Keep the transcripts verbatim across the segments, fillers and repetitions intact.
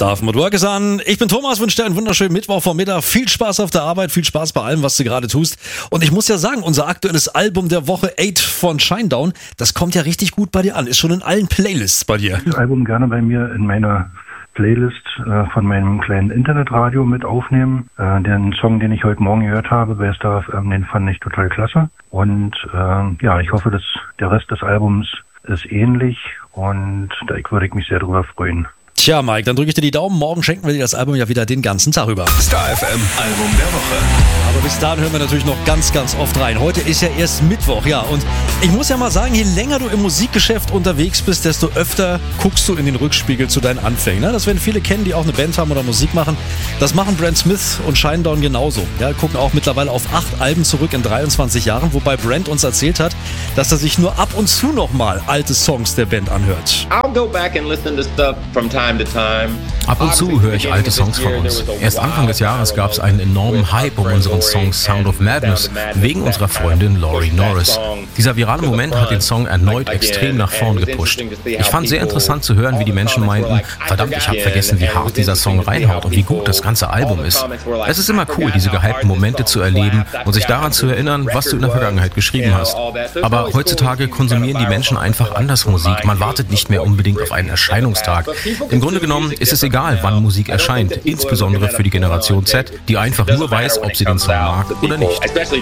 Stuff mit Work is an. Ich bin Thomas, wünsche dir einen wunderschönen Mittwochvormittag. Viel Spaß auf der Arbeit, viel Spaß bei allem, was du gerade tust. Und ich muss ja sagen, unser aktuelles Album der Woche, Eight von Shinedown, das kommt ja richtig gut bei dir an. Ist schon in allen Playlists bei dir. Das Album gerne bei mir in meiner Playlist äh, von meinem kleinen Internetradio mit aufnehmen. Äh, den Song, den ich heute Morgen gehört habe, bei Star F M, den fand ich total klasse. Und äh, ja, ich hoffe, dass der Rest des Albums ist ähnlich und da würde ich mich sehr drüber freuen. Tja, Mike, dann drücke ich dir die Daumen. Morgen schenken wir dir das Album ja wieder den ganzen Tag über. Star F M Album der Woche. Aber bis dahin hören wir natürlich noch ganz, ganz oft rein. Heute ist ja erst Mittwoch, ja. Und ich muss ja mal sagen, je länger du im Musikgeschäft unterwegs bist, desto öfter guckst du in den Rückspiegel zu deinen Anfängen. Ne? Das werden viele kennen, die auch eine Band haben oder Musik machen. Das machen Brent Smith und Shinedown genauso. Ja, gucken auch mittlerweile auf acht Alben zurück in dreiundzwanzig Jahren, wobei Brent uns erzählt hat, dass er sich nur ab und zu noch mal alte Songs der Band anhört. I'll go back and listen to stuff from time to time. Ab und zu höre ich alte Songs von uns. Erst Anfang des Jahres gab es einen enormen Hype um unseren Song Sound of Madness wegen unserer Freundin Laurie Norris. Dieser virale Moment hat den Song erneut extrem nach vorn gepusht. Ich fand sehr interessant zu hören, wie die Menschen meinten, verdammt, ich habe vergessen, wie hart dieser Song reinhaut und wie gut das ganze Album ist. Es ist immer cool, diese gehypten Momente zu erleben und sich daran zu erinnern, was du in der Vergangenheit geschrieben hast. Aber heutzutage konsumieren die Menschen einfach anders Musik. Man wartet nicht mehr unbedingt auf einen Erscheinungstag. Im Grunde genommen ist es egal, wann Musik erscheint, insbesondere für die Generation Z, die einfach nur weiß, ob sie den Song mag oder nicht.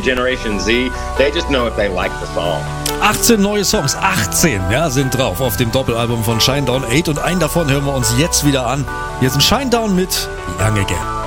achtzehn neue Songs, achtzehn, ja, sind drauf auf dem Doppelalbum von Shinedown Eight und einen davon hören wir uns jetzt wieder an. Hier sind Shinedown mit Young Again.